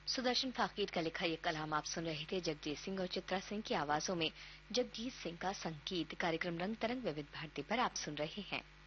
सुदर्शन फाकीर का लिखा ये कलाम आप सुन रहे थे जगजीत सिंह और चित्रा सिंह की आवाजों में। जगजीत सिंह का संगीत कार्यक्रम रंग तरंग विविध भारती पर आप सुन रहे हैं।